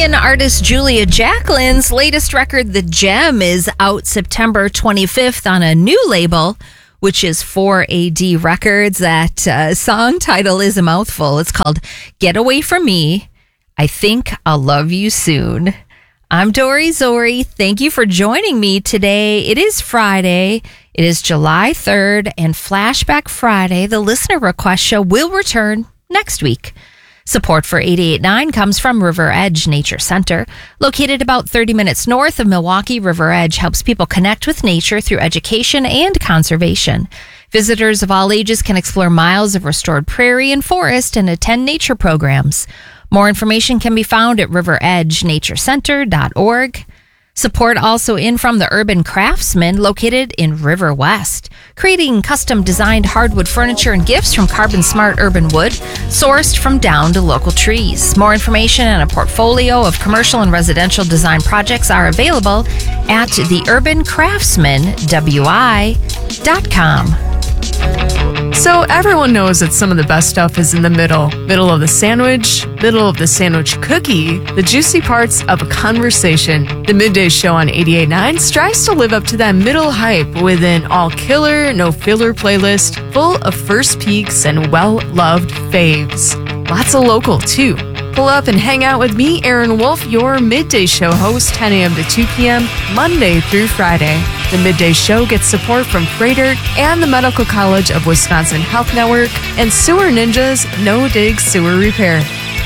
Canadian artist Julia Jacquelin's latest record, The Gem, is out September 25th on a new label, which is 4AD Records. That song title is a mouthful. It's called Get Away From Me. I Think I'll Love You Soon. I'm Dori Zori. Thank you for joining me today. It is Friday. It is July 3rd, and Flashback Friday, the listener request show, will return next week. Support for 88.9 comes from River Edge Nature Center. Located about 30 minutes north of Milwaukee, River Edge helps people connect with nature through education and conservation. Visitors of all ages can explore miles of restored prairie and forest and attend nature programs. More information can be found at riveredgenaturecenter.org. Support also in from the Urban Craftsman, located in River West, creating custom designed hardwood furniture and gifts from carbon smart urban wood, sourced from down to local trees. More information and a portfolio of commercial and residential design projects are available at theurbancraftsmanwi.com. So everyone knows that some of the best stuff is in the middle of the sandwich, middle of the sandwich cookie, the juicy parts of a conversation. The Midday Show on 88.9 strives to live up to that middle hype with an all-killer, no-filler playlist full of first peeks and well-loved faves. Lots of local, too. Pull up and hang out with me, Aaron Wolf, your Midday Show host, 10 a.m. to 2 p.m., Monday through Friday. The Midday Show gets support from Freighter and the Medical College of Wisconsin Health Network and Sewer Ninjas No Dig Sewer Repair.